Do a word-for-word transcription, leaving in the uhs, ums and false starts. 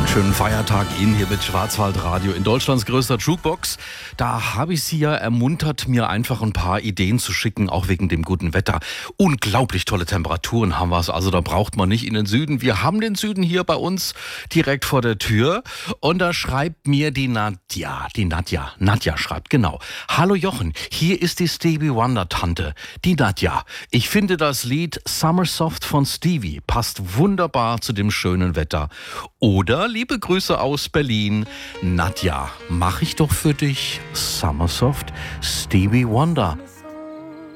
Schönen Feiertag Ihnen hier mit Schwarzwaldradio in Deutschlands größter Jukebox. Da habe ich Sie ja ermuntert, mir einfach ein paar Ideen zu schicken, auch wegen dem guten Wetter. Unglaublich tolle Temperaturen haben wir es, also da braucht man nicht in den Süden. Wir haben den Süden hier bei uns direkt vor der Tür und da schreibt mir die Nadja, die Nadja, Nadja schreibt, genau. Hallo Jochen, hier ist die Stevie Wonder Tante, die Nadja. Ich finde das Lied Summersoft von Stevie passt wunderbar zu dem schönen Wetter. Oder liebe Grüße aus Berlin. Nadja, mach ich doch für dich Summersoft Stevie Wonder.